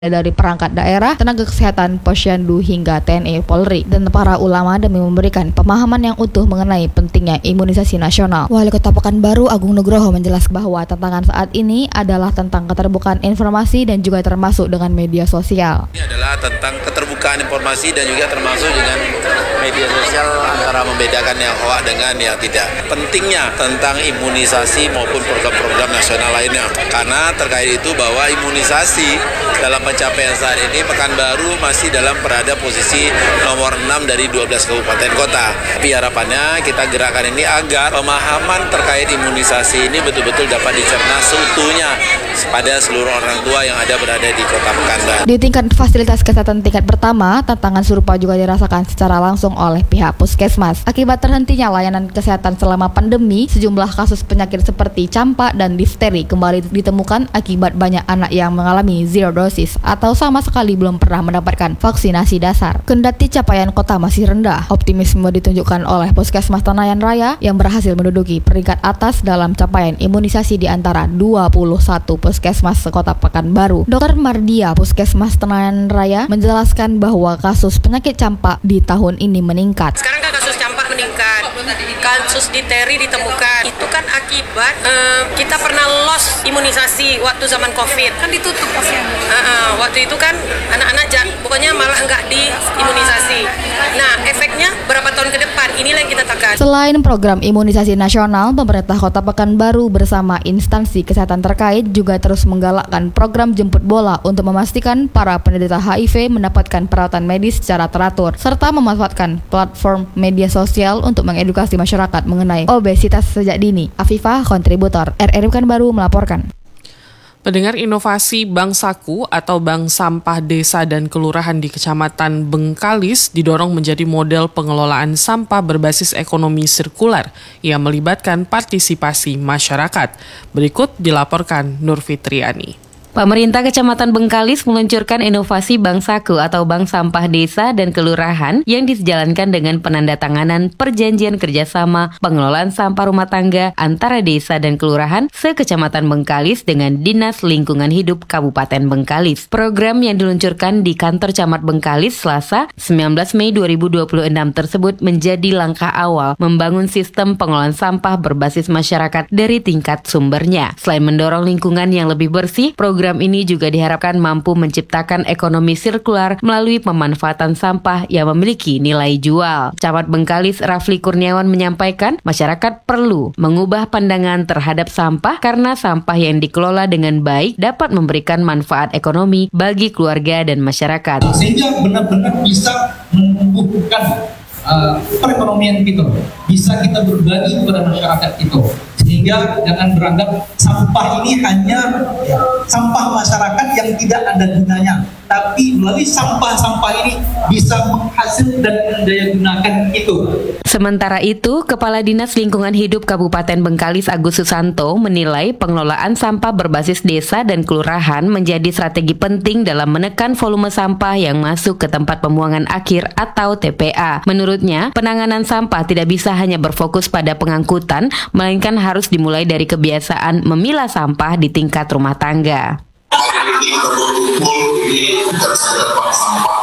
dari perangkat daerah, tenaga kesehatan, posyandu hingga TNI Polri dan para ulama demi memberikan pemahaman yang utuh mengenai pentingnya imunisasi nasional. Wali Kota Pekanbaru Agung Nugroho menjelaskan bahwa tantangan saat ini adalah tentang keterbukaan informasi dan juga termasuk dengan media sosial. Ini adalah tentang keterbukaan informasi dan juga termasuk dengan media sosial antara membedakan yang hoak dengan yang tidak. Pentingnya tentang imunisasi maupun program-program nasional lainnya. Karena terkait itu bahwa imunisasi dalam pencapaian saat ini Pekanbaru masih dalam berada posisi nomor 6 dari 12 kabupaten kota. Tapi harapannya kita gerakan ini agar pemahaman terkait imunisasi ini betul-betul dapat dicerna seutuhnya pada seluruh orang tua yang ada berada di kota Pekanbaru. Di tingkat fasilitas kesehatan tingkat pertama, tantangan serupa juga dirasakan secara langsung oleh pihak puskesmas. Akibat terhentinya layanan kesehatan selama pandemi, sejumlah kasus penyakit seperti campak dan difteri kembali ditemukan akibat banyak anak yang mengalami zero dosis atau sama sekali belum pernah mendapatkan vaksinasi dasar. Kendati capaian kota masih rendah, optimisme ditunjukkan oleh Puskesmas Tenayan Raya yang berhasil menduduki peringkat atas dalam capaian imunisasi di antara 21 puskesmas sekota Pekanbaru. Dr. Mardia, Puskesmas Tenayan Raya, menjelaskan bahwa kasus penyakit campak di tahun ini meningkat. Sekarang kan kasus campak meningkat, kasus difteri ditemukan. Itu kan akibat kita pernah loss imunisasi waktu zaman COVID. Kan ditutup posyandu. Waktu itu kan anak-anak pokoknya malah nggak diimunisasi. Nah, efeknya berapa tahun ke depan? Inilah yang kita tekan. Selain program imunisasi nasional, pemerintah Kota Pekanbaru bersama instansi kesehatan terkait juga terus menggalakkan program jemput bola untuk memastikan para penderita HIV mendapatkan perawatan medis secara teratur, serta memanfaatkan platform media sosial untuk mengedukasi masyarakat mengenai obesitas sejak dini. Afifah, kontributor RRI Pekanbaru melaporkan. Pendengar, inovasi Bank Saku atau Bank Sampah Desa dan Kelurahan di Kecamatan Bengkalis didorong menjadi model pengelolaan sampah berbasis ekonomi sirkular yang melibatkan partisipasi masyarakat. Berikut dilaporkan Nur Fitriani. Pemerintah Kecamatan Bengkalis meluncurkan inovasi Bank Saku atau Bank Sampah Desa dan Kelurahan yang dijalankan dengan penandatanganan perjanjian kerjasama pengelolaan sampah rumah tangga antara desa dan kelurahan se-Kecamatan Bengkalis dengan Dinas Lingkungan Hidup Kabupaten Bengkalis. Program yang diluncurkan di kantor Camat Bengkalis Selasa 19 Mei 2026 tersebut menjadi langkah awal membangun sistem pengelolaan sampah berbasis masyarakat dari tingkat sumbernya. Selain mendorong lingkungan yang lebih bersih, program ini juga diharapkan mampu menciptakan ekonomi sirkular melalui pemanfaatan sampah yang memiliki nilai jual. Camat Bengkalis Rafli Kurniawan menyampaikan, masyarakat perlu mengubah pandangan terhadap sampah karena sampah yang dikelola dengan baik dapat memberikan manfaat ekonomi bagi keluarga dan masyarakat. Sehingga benar-benar bisa menumbuhkan perekonomian kita, bisa kita berbagi kepada masyarakat kita. Sehingga jangan beranggap sampah ini hanya sampah masyarakat yang tidak ada gunanya, tapi melalui sampah-sampah ini bisa menghasilkan dan mendaya gunakan itu. Sementara itu, Kepala Dinas Lingkungan Hidup Kabupaten Bengkalis Agus Susanto menilai pengelolaan sampah berbasis desa dan kelurahan menjadi strategi penting dalam menekan volume sampah yang masuk ke tempat pembuangan akhir atau TPA. Menurutnya, penanganan sampah tidak bisa hanya berfokus pada pengangkutan, melainkan harus dimulai dari kebiasaan memilah sampah di tingkat rumah tangga. Hari ini kita berkumpul ini bukan sekedar bank sampah.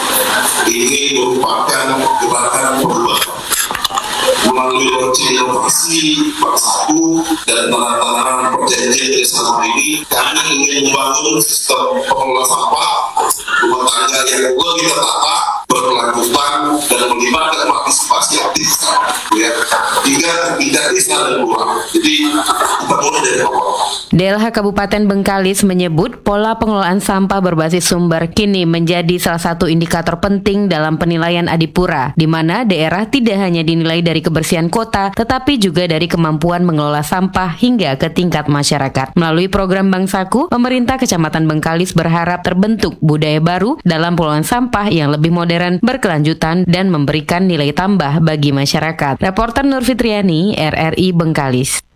Ini merupakan gerakan perubahan melalui launching inovasi Bank Saku dan penandatanganan perjanjian kerjasama ini. Kami ingin membangun sistem pengelola sampah rumah tangga yang lebih tertata, berkelanjutan dan melibatkan partisipasi aktif hingga tingkat desa dan kelurahan. Jadi kita mulai dari bawah. DLH Kabupaten Bengkalis menyebut pola pengelolaan sampah berbasis sumber kini menjadi salah satu indikator penting dalam penilaian Adipura, di mana daerah tidak hanya dinilai dari kebersihan kota, tetapi juga dari kemampuan mengelola sampah hingga ke tingkat masyarakat. Melalui program Bank Saku, pemerintah Kecamatan Bengkalis berharap terbentuk budaya baru dalam pengelolaan sampah yang lebih modern, berkelanjutan, dan memberikan nilai tambah bagi masyarakat. Reporter Nur Fitriani, RRI Bengkalis.